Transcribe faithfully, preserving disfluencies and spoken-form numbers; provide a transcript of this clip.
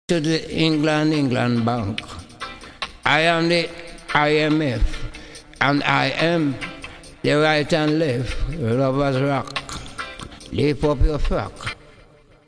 to the England England Bank. I am the I M F, and I am the right and left, lovers rock. Lift up your frock.